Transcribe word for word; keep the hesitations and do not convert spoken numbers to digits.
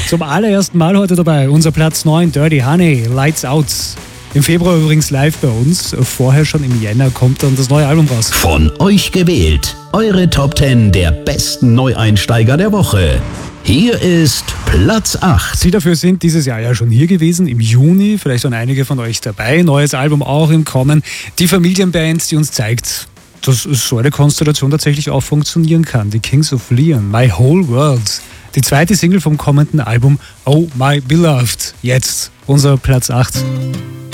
Zum allerersten Mal heute dabei unser Platz neun, Dirty Honey, Lights Out. Im Februar übrigens live bei uns. Vorher schon im Jänner kommt dann das neue Album raus. Von euch gewählt. Eure Top zehn der besten Neueinsteiger der Woche. Hier ist Platz acht. Sie dafür sind dieses Jahr ja schon hier gewesen, im Juni. Vielleicht waren einige von euch dabei. Neues Album auch im Kommen. Die Familienband, die uns zeigt, dass so eine Konstellation tatsächlich auch funktionieren kann. Die Kings of Leon, My Whole World. Die zweite Single vom kommenden Album Oh My Beloved. Jetzt unser Platz acht.